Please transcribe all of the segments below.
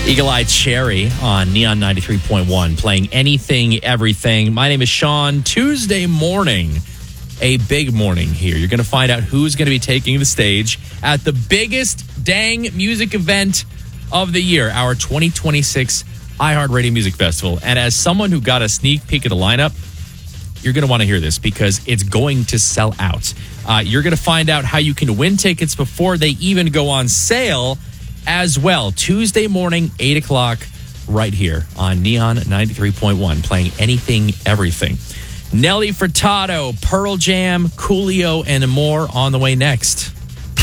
Eagle Eye Cherry on Neon 93.1, playing anything, everything. My name is Sean. Tuesday morning, a big morning here. You're going to find out who's going to be taking the stage at the biggest dang music event of the year, our 2026 iHeartRadio Music Festival. And as someone who got a sneak peek of the lineup, you're going to want to hear this because it's going to sell out. You're going to find out how you can win tickets before they even go on sale as well. Tuesday morning, 8 o'clock, right here on Neon 93.1, playing anything, everything. Nelly Furtado, Pearl Jam, Coolio, and more on the way next.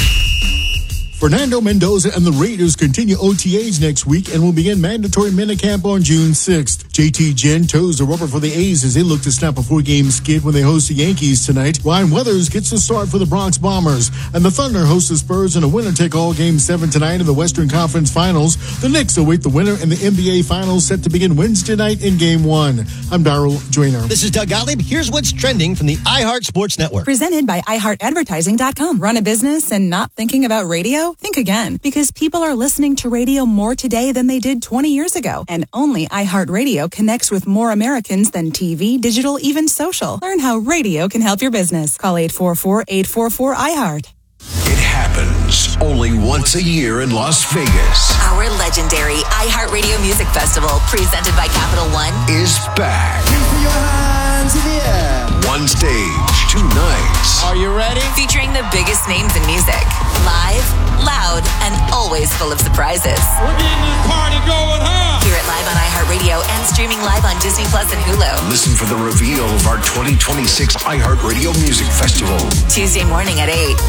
Fernando Mendoza and the Raiders continue OTAs next week and will begin mandatory minicamp on June 6th. JT Ginn toes the rubber for the A's as they look to snap a 4-game skid when they host the Yankees tonight. Ryan Weathers gets the start for the Bronx Bombers, and the Thunder host the Spurs in a winner-take-all Game 7 tonight in the Western Conference Finals. The Knicks await the winner in the NBA Finals set to begin Wednesday night in Game 1. I'm Darryl Joyner. This is Doug Gottlieb. Here's what's trending from the iHeart Sports Network. Presented by iHeartAdvertising.com. Run a business and not thinking about radio? Think again, because people are listening to radio more today than they did 20 years ago. And only iHeartRadio connects with more Americans than TV, digital, even social. Learn how radio can help your business. Call 844-844-iHeart. It happens only once a year in Las Vegas. Our legendary iHeartRadio Music Festival, presented by Capital One, is back. Your hands in the air. One stage, 2 nights. Are you ready? featuring the biggest names in music. Live, loud, and always full of surprises. We're getting this party going, huh? Hear it live on iHeartRadio and streaming live on Disney Plus and Hulu. Listen for the reveal of our 2026 iHeartRadio Music Festival. Tuesday morning at 8.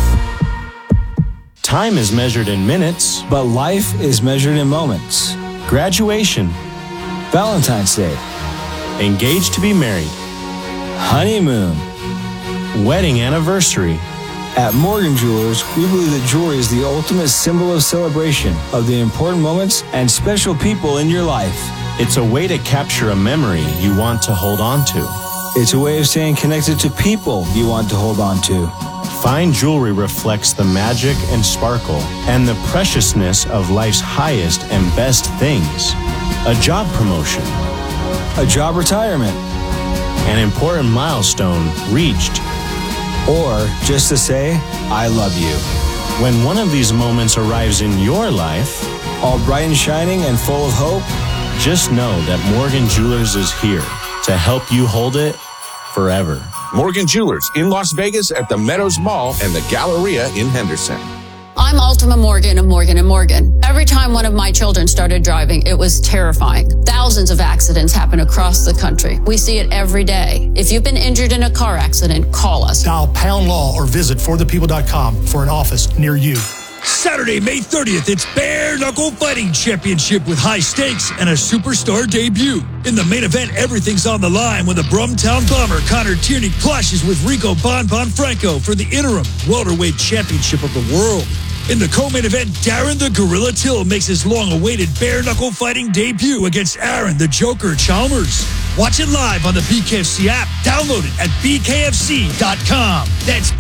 Time is measured in minutes, but life is measured in moments. Graduation, Valentine's Day, engaged to be married, honeymoon, wedding anniversary. At Morgan Jewelers, we believe that jewelry is the ultimate symbol of celebration of the important moments and special people in your life. It's a way to capture a memory you want to hold on to. It's a way of staying connected to people you want to hold on to. Fine jewelry reflects the magic and sparkle and the preciousness of life's highest and best things. A job promotion, a job retirement, an important milestone reached, or just to say, I love you. When one of these moments arrives in your life, all bright and shining and full of hope, just know that Morgan Jewelers is here to help you hold it forever. Morgan Jewelers in Las Vegas at the Meadows Mall and the Galleria in Henderson. I'm Ultima Morgan of Morgan & Morgan. Every time one of my children started driving, it was terrifying. Thousands of accidents happen across the country. We see it every day. If you've been injured in a car accident, call us. Dial Pound Law or visit forthepeople.com for an office near you. Saturday, May 30th, it's Bare Knuckle Fighting Championship with high stakes and a superstar debut. In the main event, everything's on the line when the Brumtown Bomber Connor Tierney clashes with Rico Bon Franco for the interim welterweight championship of the world. In the co-main event, Darren the Gorilla Till makes his long-awaited bare knuckle fighting debut against Aaron the Joker Chalmers. Watch it live on the BKFC app. Download it at bkfc.com. That's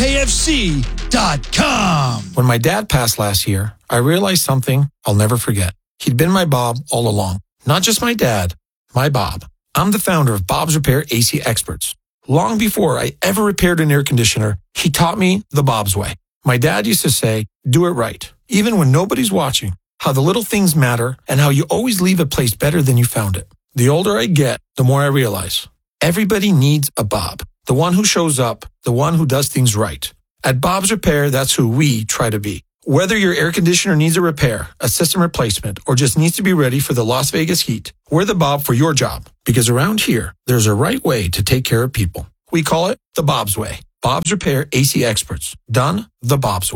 bkfc.com. When my dad passed last year, I realized something I'll never forget. He'd been my Bob all along. Not just my dad, my Bob. I'm the founder of Bob's Repair AC Experts. Long before I ever repaired an air conditioner, he taught me the Bob's way. My dad used to say, do it right, even when nobody's watching, how the little things matter and how you always leave a place better than you found it. The older I get, the more I realize everybody needs a Bob, the one who shows up, the one who does things right. At Bob's Repair, that's who we try to be. Whether your air conditioner needs a repair, a system replacement, or just needs to be ready for the Las Vegas heat, we're the Bob for your job. Because around here, there's a right way to take care of people. We call it the Bob's way. Bob's Repair AC Experts. Done the Bob's way.